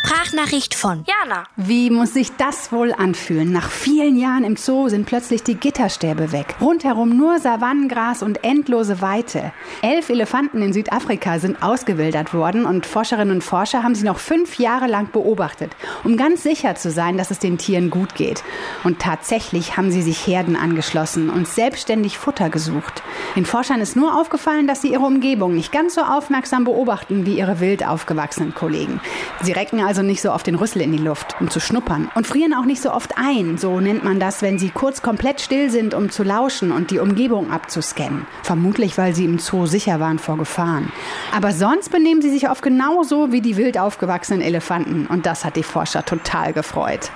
Sprachnachricht von Jana. Wie muss sich das wohl anfühlen? Nach vielen Jahren im Zoo sind plötzlich die Gitterstäbe weg. Rundherum nur Savannengras und endlose Weite. 11 Elefanten in Südafrika sind ausgewildert worden und Forscherinnen und Forscher haben sie noch 5 Jahre lang beobachtet, um ganz sicher zu sein, dass es den Tieren gut geht. Und tatsächlich haben sie sich Herden angeschlossen und selbstständig Futter gesucht. Den Forschern ist nur aufgefallen, dass sie ihre Umgebung nicht ganz so aufmerksam beobachten wie ihre wild aufgewachsenen Kollegen. Sie recken also nicht so oft den Rüssel in die Luft, um zu schnuppern, und frieren auch nicht so oft ein. So nennt man das, wenn sie kurz komplett still sind, um zu lauschen und die Umgebung abzuscannen. Vermutlich, weil sie im Zoo sicher waren vor Gefahren. Aber sonst benehmen sie sich oft genauso wie die wild aufgewachsenen Elefanten. Und das hat die Forscher total gefreut.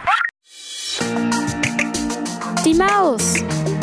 Die Maus.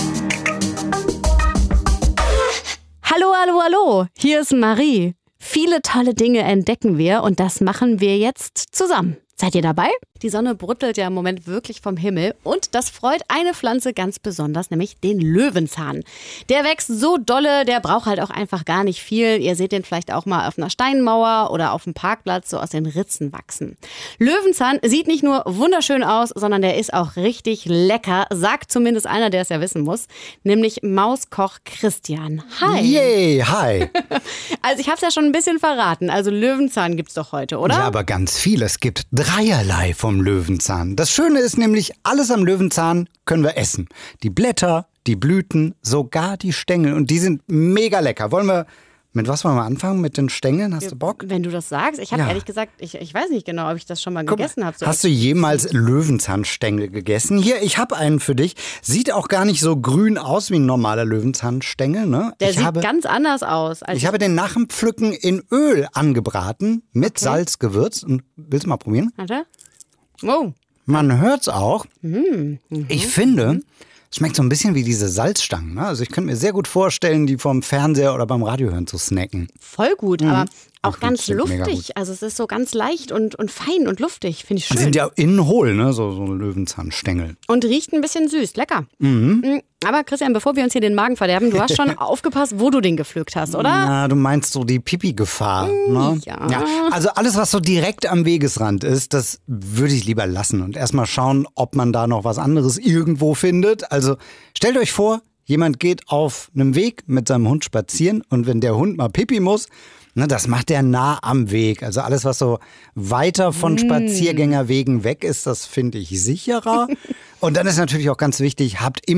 Hallo, hallo, hallo. Hier ist Marie. Viele tolle Dinge entdecken wir und das machen wir jetzt zusammen. Seid ihr dabei? Die Sonne brüttelt ja im Moment wirklich vom Himmel und das freut eine Pflanze ganz besonders, nämlich den Löwenzahn. Der wächst so dolle, der braucht halt auch einfach gar nicht viel. Ihr seht den vielleicht auch mal auf einer Steinmauer oder auf dem Parkplatz so aus den Ritzen wachsen. Löwenzahn sieht nicht nur wunderschön aus, sondern der ist auch richtig lecker, sagt zumindest einer, der es ja wissen muss, nämlich Mauskoch Christian. Hi! Yay, hi! Also ich habe es ja schon ein bisschen verraten, also Löwenzahn gibt's doch heute, oder? Ja, aber ganz viel. Es gibt dreierlei vom Löwenzahn. Das Schöne ist nämlich, alles am Löwenzahn können wir essen. Die Blätter, die Blüten, sogar die Stängel. Und die sind mega lecker. Mit was wollen wir anfangen? Mit den Stängeln? Hast du Bock? Wenn du das sagst. Ich habe ehrlich gesagt, ich weiß nicht genau, ob ich das schon mal gegessen habe. So hast du jemals Löwenzahnstängel gegessen? Hier, ich habe einen für dich. Sieht auch gar nicht so grün aus wie ein normaler Löwenzahnstängel. Ne? Der sieht ganz anders aus. Ich habe den nach dem Pflücken in Öl angebraten, mit Salz gewürzt. Und willst du mal probieren? Warte. Oh. Man hört's auch. Ich finde, es schmeckt so ein bisschen wie diese Salzstangen. Ne? Also ich könnte mir sehr gut vorstellen, die vom Fernseher oder beim Radio hören zu snacken. Voll gut, aber auch ganz luftig. Also es ist so ganz leicht und fein und luftig. Finde ich schön. Die sind ja innen hohl, ne? So Löwenzahnstängel. Und riecht ein bisschen süß. Lecker. Aber Christian, bevor wir uns hier den Magen verderben, du hast schon aufgepasst, wo du den gepflückt hast, oder? Na, du meinst so die Pipi-Gefahr. Ne? Ja. Also alles, was so direkt am Wegesrand ist, das würde ich lieber lassen. Und erstmal schauen, ob man da noch was anderes irgendwo findet. Also stellt euch vor, jemand geht auf einem Weg mit seinem Hund spazieren und wenn der Hund mal Pipi muss, ne, das macht er nah am Weg. Also alles, was so weiter von Spaziergängerwegen weg ist, das finde ich sicherer. Und dann ist natürlich auch ganz wichtig, habt immer